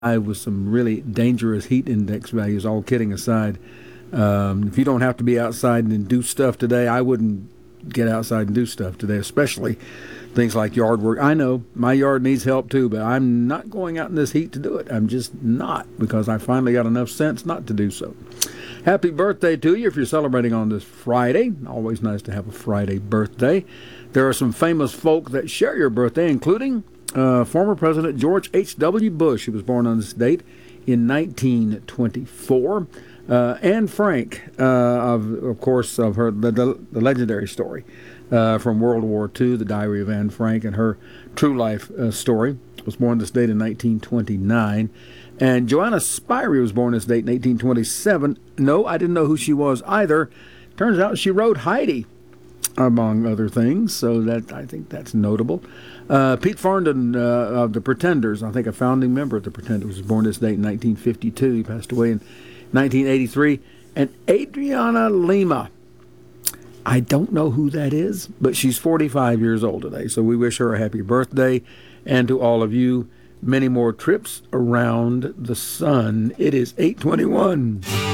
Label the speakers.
Speaker 1: with some really dangerous heat index values, all kidding aside. If you don't have to be outside and do stuff today, I wouldn't get outside and do stuff today, especially things like yard work. I know my yard needs help too, but I'm not going out in this heat to do it. I'm just not, because I finally got enough sense not to do so. Happy birthday to you if you're celebrating on this Friday. Always nice to have a Friday birthday. There are some famous folk that share your birthday, including former President George H.W. Bush, who was born on this date in 1924. Anne Frank, of course, of her the legendary story from World War II, The Diary of Anne Frank, and her true life story, was born this date in 1929. And Joanna Spyri was born this date in 1827. No, I didn't know who she was either. Turns out she wrote Heidi, among other things, so that I think that's notable. Pete Farndon of the Pretenders, I think a founding member of the Pretenders, was born this date in 1952. He passed away in 1983. And Adriana Lima, I don't know who that is, but she's 45 years old today, so we wish her a happy birthday. And to all of you, many more trips around the sun. It is 8:21.